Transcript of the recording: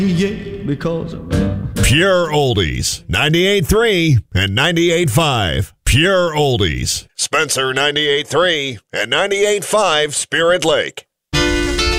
Yeah, because Pure Oldies, 98.3 and 98.5. Pure Oldies. Spencer 98.3 and 98.5 Spirit Lake.